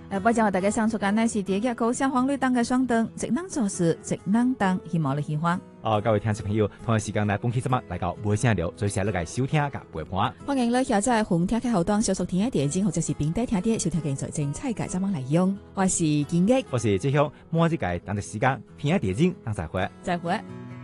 不講大家相處間呢是第一個小黃綠燈嘅雙燈，職能做事，職能當，希望你喜歡。 各位聽眾朋友，同一時間呢，本期節目嚟到尾聲了，最謝你嘅收聽及陪伴。 歡迎你下載紅聽嘅後檔，小熟聽嘅電影或者是並帶聽啲小聽嘅精彩嘅節目內容。我是建益， 我是志雄，每一個等嘅時間聽電影，等再會。 再會。